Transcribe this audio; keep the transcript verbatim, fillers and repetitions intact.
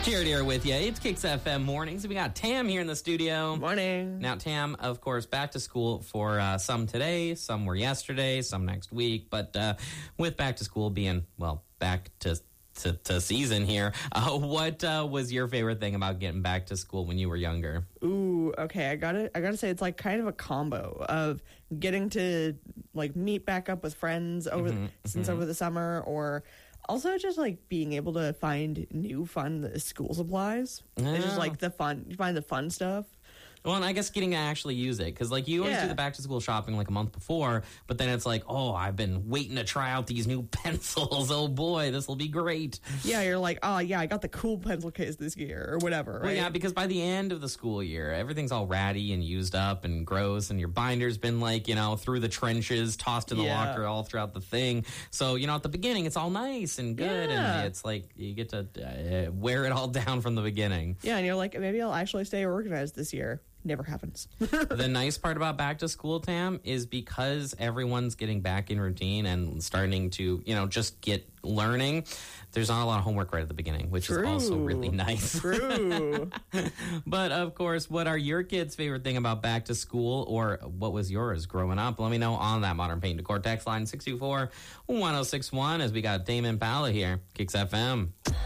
Jared here with you. It's Kicks F M Mornings. We got Tam here in the studio. Morning. Now, Tam, of course, back to school for uh, some today, some were yesterday, some next week. But uh, with back to school being, well, back to to, to season here, uh, what uh, was your favorite thing about getting back to school when you were younger? Ooh, okay. I got to I got to say it's like kind of a combo of getting to like meet back up with friends over Mm-hmm, since mm-hmm. over the summer, or also just like being able to find new fun school supplies. It's just Yeah. like the fun, you find the fun stuff. Well, and I guess getting to actually use it, because like you always Yeah. do the back to school shopping like a month before, but then it's like, oh, I've been waiting to try out these new pencils. Oh boy, this will be great. Yeah, you're like, oh yeah, I got the cool pencil case this year or whatever, right? Well, yeah, because by the end of the school year, everything's all ratty and used up and gross, and your binder's been like, you know, through the trenches, tossed in the Yeah. locker all throughout the thing. So, you know, at the beginning, it's all nice and good, Yeah. and it's like you get to uh, wear it all down from the beginning. Yeah, and you're like, maybe I'll actually stay organized this year. Never happens. The nice part about back to school, Tam, is because everyone's getting back in routine and starting to, you know, just get learning. There's not a lot of homework right at the beginning, which True. is also really nice. True. But of course, what are your kids' favorite thing about back to school, or what was yours growing up? Let me know on that Modern Paint Decor text line six two four, one oh six one as we got Damon Pala here, Kicks F M.